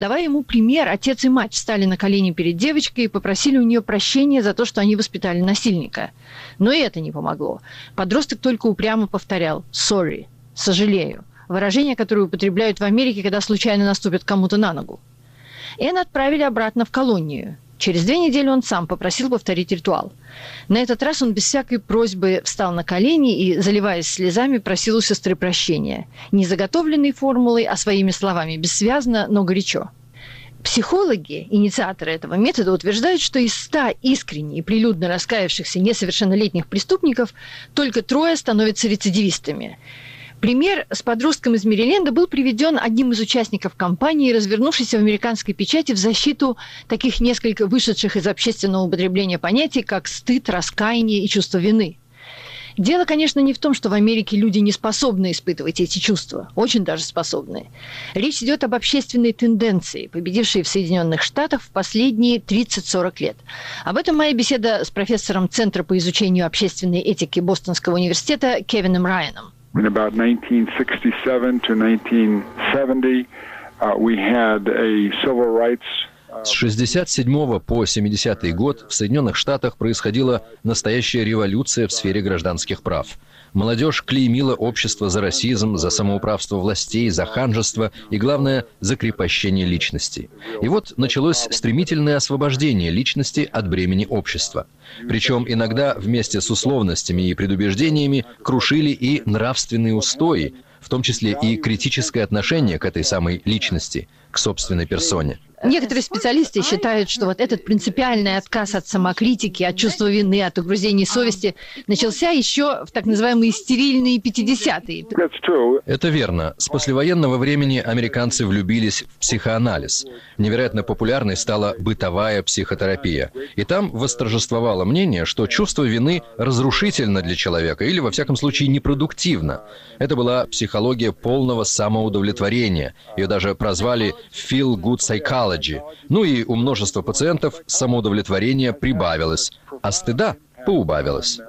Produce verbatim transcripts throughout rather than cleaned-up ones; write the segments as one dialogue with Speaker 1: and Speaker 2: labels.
Speaker 1: Давая ему пример, отец и мать встали на колени перед девочкой и попросили у нее прощения за то, что они воспитали насильника. Но и это не помогло. Подросток только упрямо повторял «sorry», «сожалею», выражение, которое употребляют в Америке, когда случайно наступят кому-то на ногу. Энна отправили обратно в колонию. Через две недели он сам попросил повторить ритуал. На этот раз он без всякой просьбы встал на колени и, заливаясь слезами, просил у сестры прощения. Не заготовленной формулой, а своими словами, бессвязно, но горячо. Психологи, инициаторы этого метода, утверждают, что из ста искренне и прилюдно раскаявшихся несовершеннолетних преступников только трое становятся рецидивистами. Пример с подростком из Мэриленда был приведен одним из участников кампании, развернувшейся в американской печати в защиту таких несколько вышедших из общественного употребления понятий, как стыд, раскаяние и чувство вины. Дело, конечно, не в том, что в Америке люди не способны испытывать эти чувства, очень даже способны. Речь идет об общественной тенденции, победившей в Соединенных Штатах в последние тридцать-сорок лет. Об этом моя беседа с профессором Центра по изучению общественной этики Бостонского университета Кевином Райаном.
Speaker 2: In about nineteen sixty-seven to nineteen seventy, uh, we had a civil rights.
Speaker 3: С шестьдесят седьмого по семидесятый год в Соединенных Штатах происходила настоящая революция в сфере гражданских прав. Молодежь клеймила общество за расизм, за самоуправство властей, за ханжество и, главное, за крепощение личности. И вот началось стремительное освобождение личности от бремени общества. Причем иногда вместе с условностями и предубеждениями крушили и нравственные устои, в том числе и критическое отношение к этой самой личности, к собственной персоне.
Speaker 1: Некоторые специалисты считают, что вот этот принципиальный отказ от самокритики, от чувства вины, от угрызений совести начался еще в так называемые стерильные пятидесятые.
Speaker 3: Это верно. С послевоенного времени американцы влюбились в психоанализ. Невероятно популярной стала бытовая психотерапия. И там восторжествовало мнение, что чувство вины разрушительно для человека или, во всяком случае, непродуктивно. Это была психология полного самоудовлетворения. Ее даже прозвали «feel good psychology». Ну и у множества пациентов самоудовлетворение прибавилось, а стыда поубавилось.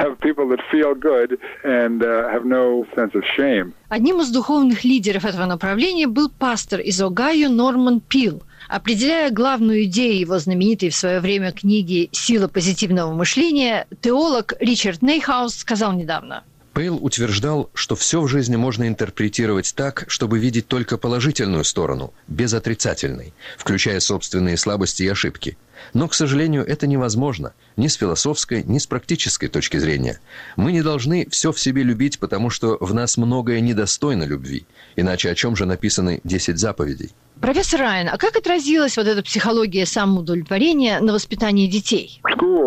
Speaker 1: Одним из духовных лидеров этого направления был пастор из Огайо Норман Пил. Определяя главную идею его знаменитой в свое время книги «Сила позитивного мышления», теолог Ричард Нейхаус сказал недавно:
Speaker 4: Пейл утверждал, что все в жизни можно интерпретировать так, чтобы видеть только положительную сторону, без отрицательной, включая собственные слабости и ошибки. Но, к сожалению, это невозможно ни с философской, ни с практической точки зрения. Мы не должны все в себе любить, потому что в нас многое недостойно любви. Иначе о чем же написаны десять заповедей?
Speaker 1: Профессор Райан, а как отразилась вот эта психология самоудовлетворения на воспитании детей?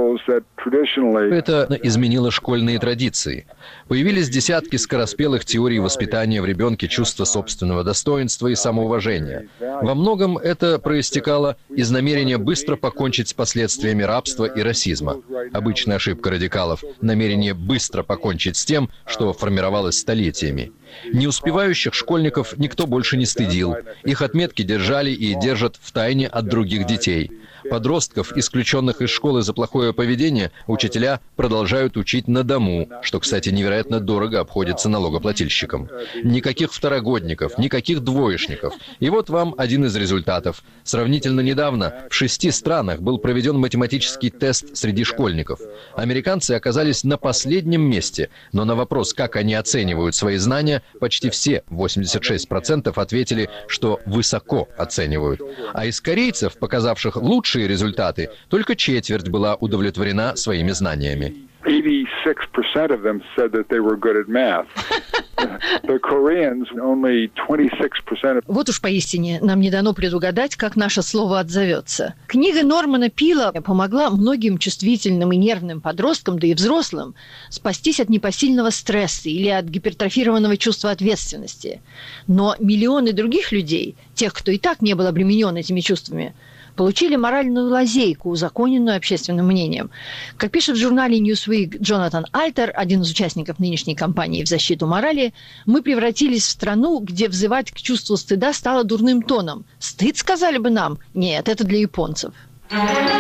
Speaker 3: Это изменило школьные традиции. Появились десятки скороспелых теорий воспитания в ребенке чувства собственного достоинства и самоуважения. Во многом это проистекало из намерения быстро покончить с последствиями рабства и расизма. Обычная ошибка радикалов – намерение быстро покончить с тем, что формировалось столетиями. Не успевающих школьников никто больше не стыдил. Их отметки держали и держат в тайне от других детей. Подростков, исключенных из школы за плохое поведение, учителя продолжают учить на дому, что, кстати, невероятно дорого обходится налогоплательщикам. Никаких второгодников, никаких двоечников. И вот вам один из результатов. Сравнительно недавно в шести странах был проведен математический тест среди школьников. Американцы оказались на последнем месте, но на вопрос, как они оценивают свои знания, почти все, восемьдесят шесть процентов, ответили, что высоко оценивают. А из корейцев, показавших лучшие результаты, только четверть была удовлетворена своими знаниями.
Speaker 2: eighty-six percent of them said that they were good at math. The Koreans, only twenty-six percent of...
Speaker 1: Вот уж поистине нам не дано предугадать, как наше слово отзовется. Книга Нормана Пила помогла многим чувствительным и нервным подросткам, да и взрослым, спастись от непосильного стресса или от гипертрофированного чувства ответственности. Но миллионы других людей, тех, кто и так не был обременен этими чувствами, получили моральную лазейку, узаконенную общественным мнением. Как пишет в журнале Newsweek Джонатан Альтер, один из участников нынешней кампании в защиту морали, мы превратились в страну, где взывать к чувству стыда стало дурным тоном. Стыд, сказали бы нам? Нет, это для японцев.